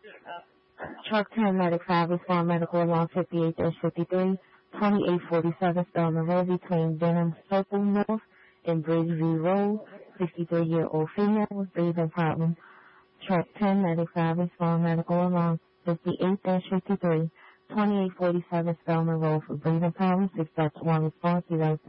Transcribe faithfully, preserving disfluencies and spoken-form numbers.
Truck ten ninety-five, respond medical along fifty-eight fifty-three, twenty-eight forty-seven Spelman Road between Denham Circle North and Bridgeview Road, sixty-three-year-old female with breathing problems. Truck ten ninety-five, respond medical along fifty-eight fifty-three, twenty-eight forty-seven Spelman Road for breathing problems, six one response, zero